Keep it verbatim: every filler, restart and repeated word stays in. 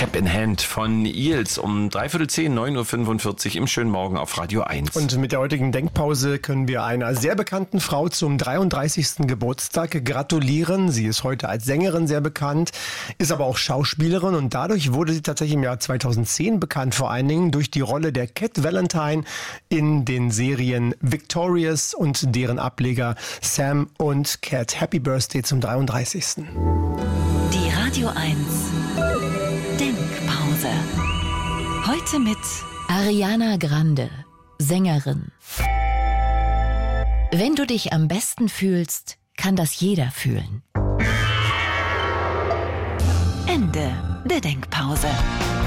Cap in Hand von Eels um dreiviertel zehn, neun Uhr fünfundvierzig im schönen Morgen auf Radio eins. Und mit der heutigen Denkpause können wir einer sehr bekannten Frau zum dreiunddreißigsten Geburtstag gratulieren. Sie ist heute als Sängerin sehr bekannt, ist aber auch Schauspielerin und dadurch wurde sie tatsächlich im Jahr zweitausendzehn bekannt, vor allen Dingen durch die Rolle der Cat Valentine in den Serien Victorious und deren Ableger Sam und Cat. Happy Birthday zum dreiunddreißigsten Die Radio eins Denkpause. Heute mit Ariana Grande, Sängerin. Wenn du dich am besten fühlst, kann das jeder fühlen. Ende der Denkpause.